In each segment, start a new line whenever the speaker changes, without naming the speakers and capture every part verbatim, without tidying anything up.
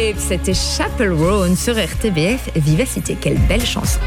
Wave, c'était Chapel Roan sur R T B F. Vivacité, quelle belle chanson.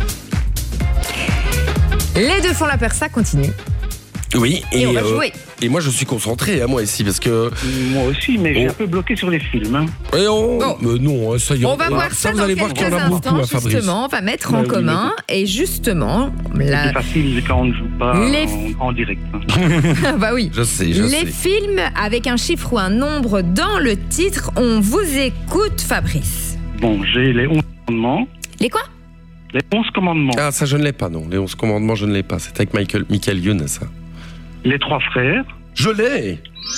Les deux font la persa, continue.
Oui,
et, et on va
euh,
jouer.
Et moi, je suis concentré, hein, moi, ici, parce que...
Moi aussi, mais j'ai
oh.
un peu bloqué sur les films. Hein.
Et on...
Bon.
Mais non, ça y est.
On va voir ça,
ça vous
dans
allez voir qu'il y en a
instants,
beaucoup, hein, Fabrice.
justement, on va mettre
Bah
en
oui,
commun. Et justement, la...
c'est facile quand on ne joue pas
Les...
en, en direct. Hein.
bah oui.
Je sais, je
Les
sais.
films avec un chiffre ou un nombre dans le titre, on vous écoute, Fabrice.
Bon, j'ai les onze commandements.
Les quoi?
Les onze commandements.
Ah, ça, je ne l'ai pas, non. Les onze commandements, je ne l'ai pas. C'est avec Michael, Michael Youn, ça.
Les trois frères.
Je l'ai.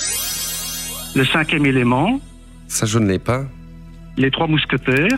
Le cinquième élément.
Ça, je ne l'ai pas.
Les trois mousquetaires.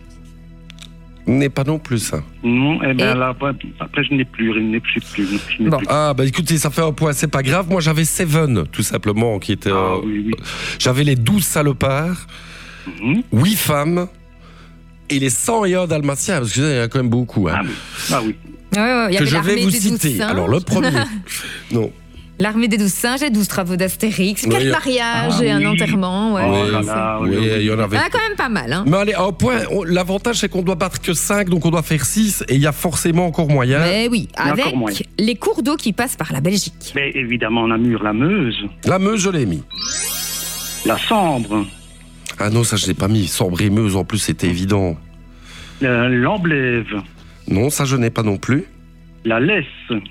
N'est pas non plus, ça.
Non, eh bien
Et...
là, après, je n'ai plus. Je n'ai plus. Je n'ai
Bon.
plus.
Ah, bah écoutez, ça fait un point, c'est pas grave. Moi, j'avais Seven, tout simplement, qui était...
Ah,
euh,
oui, oui.
J'avais les douze salopards,
Mhm.
huit femmes, et les cent et un dalmatiens, parce qu'il y en a quand même beaucoup. Hein,
Ah oui. Ah oui.
Ouais, ouais, il y
que
avait
je vais
l'armée
vous
des douze
citer.
singes.
Alors, le premier... non.
L'armée des douze singes, les douze travaux d'Astérix,
Oui,
quatre
y a-
mariages
Ah,
et un
oui.
enterrement. Ouais.
Oh
Oui,
là là,
oui,
oui, oui.
il y en avait...
Ah, quand même pas mal, hein.
Mais allez, un point, on- l'avantage c'est qu'on doit battre que cinq, donc on doit faire six, et il y a forcément encore moyen.
Mais oui,
Il y a
avec
encore moyen.
les cours d'eau qui passent par la Belgique.
Mais évidemment, Namur, la Meuse.
La Meuse, je l'ai mis.
La Sambre.
Ah non, ça je l'ai pas mis. Sambre et Meuse, en plus, c'était évident.
euh, L'Amblève.
Non, ça je n'ai pas non plus.
La Lesse.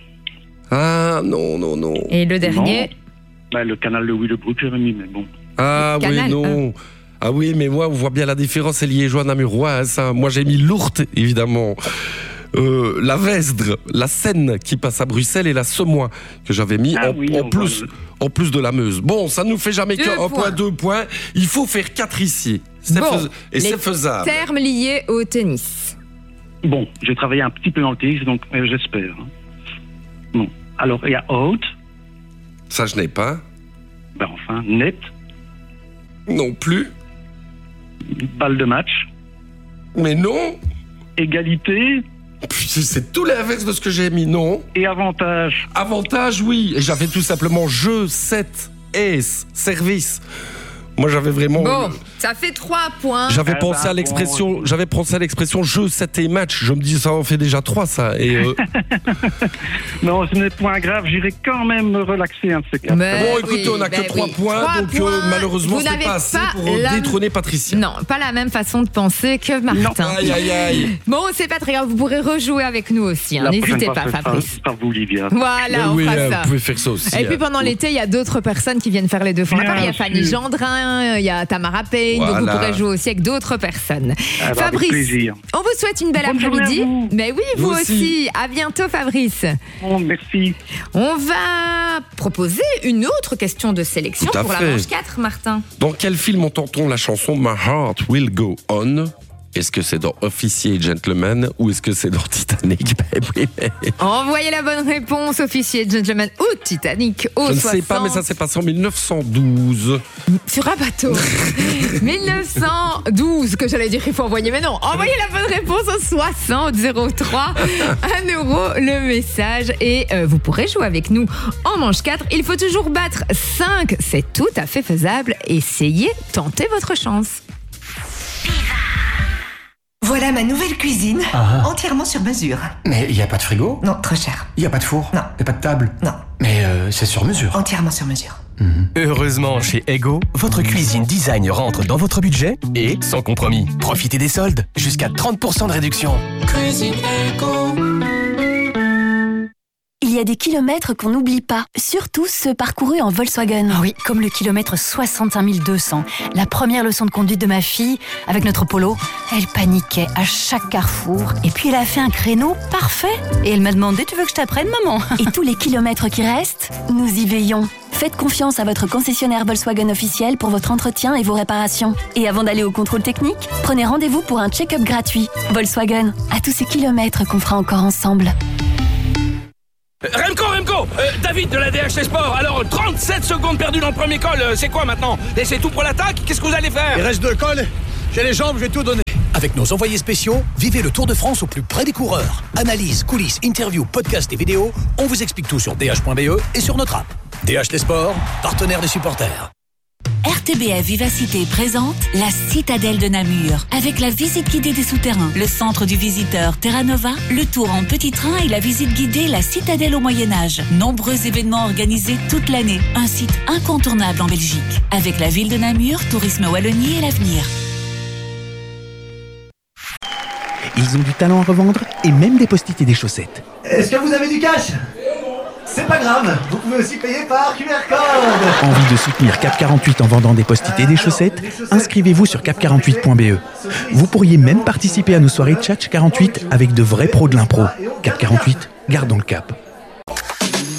Ah non, non, non.
Et le dernier,
Non. Ben, le canal de Willebroek, j'avais mis, mais bon.
Ah
Le
oui,
canal,
non. Ah oui, mais moi, on voit bien la différence, c'est liégeois namurois. Hein, ça. Moi, j'ai mis l'Ourthe, évidemment. Euh, la Vesdre, la Seine qui passe à Bruxelles et la Semois que j'avais mis
Ah
en,
oui,
en
on
plus,
voit.
en plus de la Meuse. Bon, ça ne nous fait jamais
Deux
qu'un
points.
point, deux points. Il faut faire quatre ici. C'est
Bon,
fais- et
les
c'est faisable.
termes liés au tennis.
Bon, j'ai travaillé un petit peu dans le tennis, donc euh, j'espère. hein. Bon, alors il y a out,
Ça, je n'ai pas.
ben enfin, net,
Non plus.
balle de match,
Mais non.
égalité
Putain, c'est tout l'inverse de ce que j'ai mis, non.
et avantage.
Avantage, oui. Et j'avais tout simplement jeu, set, ace, service. Moi, j'avais vraiment...
Bon, ça fait trois points.
J'avais
Ah
pensé
bah,
à l'expression,
bon.
j'avais pensé à l'expression jeu, set et match. Je me dis, ça en fait déjà trois, ça. Et euh,
Non, ce n'est point grave, j'irai quand même me relaxer un de ces quatre.
Mais
bon, écoutez,
oui,
on n'a
ben
que trois
oui.
points,
Trois
donc euh,
points.
malheureusement,
Vous
c'est
n'avez
pas assez
pas
pour euh,
la-
détrôner Patricia.
Non, pas la même façon de penser que Martin.
Aïe, aïe, aïe.
Bon, c'est pas très grave, vous pourrez rejouer avec nous aussi. hein.
La prochaine
N'hésitez
fois,
pas,
ce sera
Fabrice.
par vous, Olivia.
Voilà, on
oui,
fera
euh,
ça.
vous pouvez faire ça aussi.
Et puis
hein.
pendant l'été, il y a d'autres personnes qui viennent faire les deux fois.
Bien
Il y a Fanny
sûr.
Gendrin, il y a Tamara Payne, donc vous
Voilà.
pourrez jouer aussi avec d'autres personnes.
Ah bah, avec
Fabrice,
plaisir.
on vous souhaite une belle
Bonne journée
après-midi.
à vous.
Mais oui, vous,
Vous
aussi.
aussi.
À bientôt, Fabrice.
Bon, merci.
On va proposer une autre question de sélection
Tout à
pour
fait.
la manche quatre, Martin.
Dans quel film entend-on la chanson My Heart Will Go On? Est-ce que c'est dans Officier et Gentleman ou est-ce que c'est dans Titanic? Ben oui, mais...
Envoyez la bonne réponse, officier Gentleman ou Titanic au
Je ne
soixante.
sais pas, mais ça s'est passé en mille neuf cent douze.
Sur un bateau. mille neuf cent douze, que j'allais dire qu'il faut envoyer, mais non. Envoyez la bonne réponse au soixante zéro trois. un euro le message. Et euh, vous pourrez jouer avec nous en manche quatre. Il faut toujours battre cinq. C'est tout à fait faisable. Essayez, tentez votre chance.
Voilà ma nouvelle cuisine,
Ah.
entièrement sur mesure.
Mais il n'y a pas de frigo?
Non, trop cher.
Il n'y a pas de four?
Non.
Il n'y a pas de table?
Non,
Mais euh, c'est sur mesure.
entièrement sur mesure.
Heureusement, chez Ego, votre cuisine design rentre dans votre budget et sans compromis. Profitez des soldes, jusqu'à trente pour cent de réduction.
Il y a des kilomètres qu'on n'oublie pas, surtout ceux parcourus en Volkswagen.
Ah oui, comme le kilomètre soixante-cinq mille deux cents. La première leçon de conduite de ma fille, avec notre Polo, elle paniquait à chaque carrefour. Et puis elle a fait un créneau parfait. Et elle m'a demandé, tu veux que je t'apprenne, maman?
Et tous les kilomètres qui restent, nous y veillons. Faites confiance à votre concessionnaire Volkswagen officiel pour votre entretien et vos réparations. Et avant d'aller au contrôle technique, prenez rendez-vous pour un check-up gratuit. Volkswagen, à tous ces kilomètres qu'on fera encore ensemble.
Remco, Remco euh, David de la D H T Sport. Alors, trente-sept secondes perdues dans le premier col. euh, c'est quoi maintenant? Et c'est tout pour l'attaque? Qu'est-ce que vous allez faire?
Il reste deux cols. J'ai les jambes, je vais tout donner.
Avec nos envoyés spéciaux, vivez le Tour de France au plus près des coureurs. Analyse, coulisses, interviews, podcasts et vidéos, on vous explique tout sur d h point b e et sur notre app. D H T Sport, partenaire des supporters.
R
R T B F Vivacité présente la Citadelle de Namur, avec la visite guidée des souterrains, le centre du visiteur Terra Nova, le tour en petit train et la visite guidée La Citadelle au Moyen-Âge. Nombreux événements organisés toute l'année. Un site incontournable en Belgique. Avec la ville de Namur, Tourisme Wallonie et l'avenir.
Ils ont du talent à revendre et même des post-it et des chaussettes.
Est-ce que vous avez du cash ? C'est pas grave, vous pouvez aussi payer par Q R code.
Envie de soutenir Cap quarante-huit en vendant des post-it et des chaussettes ? Inscrivez-vous sur cap quarante-huit point b e. Vous pourriez même participer à nos soirées Tchatch quarante-huit avec de vrais pros de l'impro. Cap quarante-huit, gardons le cap.